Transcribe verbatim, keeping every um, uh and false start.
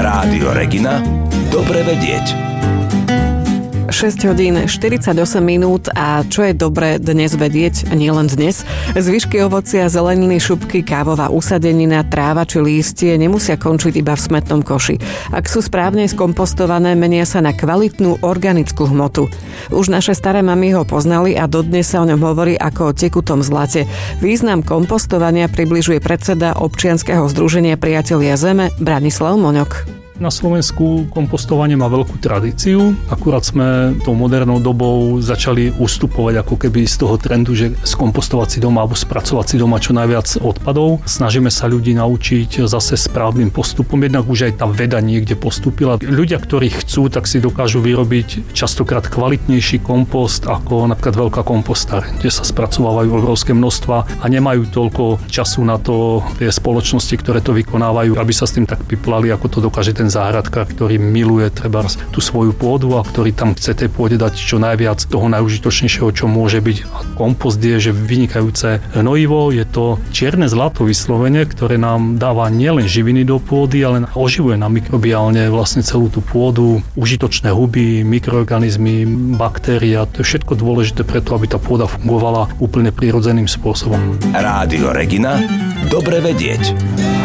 Rádio Regina. Dobre vedieť. šesť hodín štyridsaťosem minút a čo je dobre dnes vedieť, nie len dnes, zvyšky ovocia, zeleniny, šupky, kávová usadenina, tráva či lístie nemusia končiť iba v smetnom koši. Ak sú správne skompostované, menia sa na kvalitnú organickú hmotu. Už naše staré mamy ho poznali a dodnes sa o ňom hovorí ako o tekutom zlate. Význam kompostovania približuje predseda občianskeho združenia Priatelia zeme Branislav Moňok. Na Slovensku kompostovanie má veľkú tradíciu, akurát sme tou modernou dobou začali ustupovať ako keby z toho trendu, že skompostovať si doma alebo spracovať si doma čo najviac odpadov. Snažíme sa ľudí naučiť zase správnym postupom, jednak už aj tá veda niekde postúpila. Ľudia, ktorí chcú, tak si dokážu vyrobiť častokrát kvalitnejší kompost ako napríklad veľká kompostáreň, kde sa spracovávajú obrovské množstva a nemajú toľko času na to tie spoločnosti, ktoré to vykonávajú, aby sa s tým tak piplali, ako to dokáže ten záhradkár, ktorý miluje treba tú svoju pôdu a ktorý tam chce tej pôde dať čo najviac toho najužitočnejšieho, čo môže byť. A kompost je, že vynikajúce hnojivo, je to čierne zlato vyslovene, ktoré nám dáva nielen živiny do pôdy, ale oživuje na mikrobiálne vlastne celú tú pôdu, užitočné huby, mikroorganizmy, baktéria. To je všetko dôležité preto, aby tá pôda fungovala úplne prirodzeným spôsobom. Rádio Regina. Dobre vedieť.